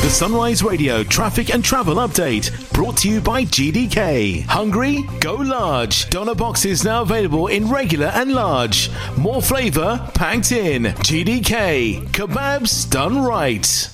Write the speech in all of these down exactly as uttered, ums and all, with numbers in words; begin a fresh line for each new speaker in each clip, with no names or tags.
The Sunrise Radio traffic and travel update brought to you by G D K. Hungry? Go large. Doner boxes now available in regular and large. More flavour packed in. G D K. Kebabs done right.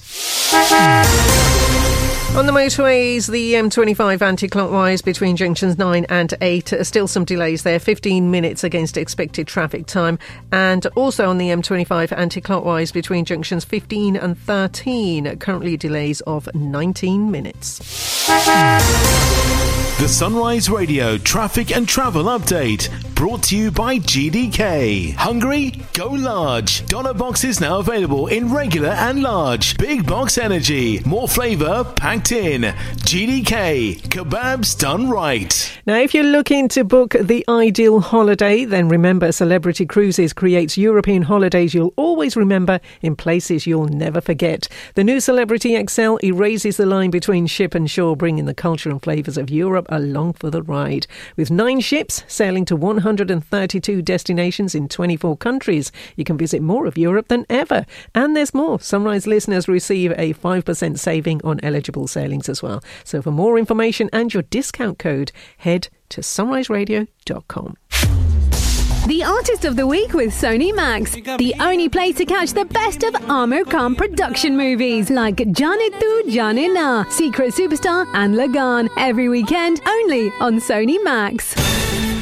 On the motorways, the M twenty-five anti-clockwise between junctions nine and eight. Still some delays there, fifteen minutes against expected traffic time. And also on the M twenty-five anti-clockwise between junctions fifteen and thirteen. Currently delays of nineteen minutes.
The Sunrise Radio traffic and travel update brought to you by G D K. Hungry? Go large. Doner boxes now available in regular and large. Big box energy. More flavour packed in. G D K. Kebabs done right.
Now, if you're looking to book the ideal holiday, then remember Celebrity Cruises creates European holidays you'll always remember in places you'll never forget. The new Celebrity X L erases the line between ship and shore, bringing the culture and flavours of Europe along for the ride. With nine ships sailing to one hundred thirty-two destinations in twenty-four countries, you can visit more of Europe than ever. And there's more. Sunrise listeners receive a five percent saving on eligible sailings as well. So for more information and your discount code, head to sunrise radio dot com.
The Artist of the Week with Sony Max, the only place to catch the best of Amir Khan production movies like Jaane Tu Jaane Na, Secret Superstar and Lagan, every weekend only on Sony Max.